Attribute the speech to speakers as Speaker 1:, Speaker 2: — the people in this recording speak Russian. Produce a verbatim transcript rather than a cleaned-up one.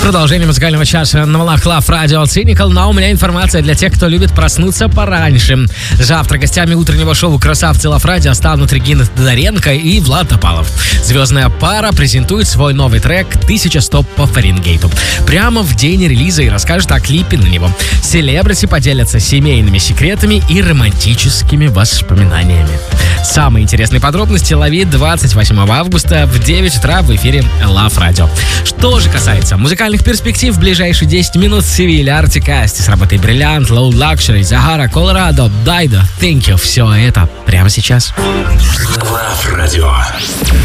Speaker 1: Продолжение музыкального часа на волнах Love Radio Cynical, но у меня информация для тех, кто любит проснуться пораньше. Завтра гостями утреннего шоу «Красавцы Love Radio» станут Регина Тодоренко и Влад Топалов. Звездная пара презентует свой новый трек «тысяча стоп по Фаренгейту» прямо в день релиза и расскажет о клипе на него. Селебрити поделятся семейными секретами и романтическими воспоминаниями. Самые интересные подробности лови двадцать восьмого августа в девять утра в эфире Love Radio. Что же касается музыкальных перспектив, в ближайшие десять минут Севиль, Артик Асти с работой Brilliant, Low Luxury, Захара, Колорадо, Дайдо, Thank You. Все это прямо сейчас.
Speaker 2: Love Radio.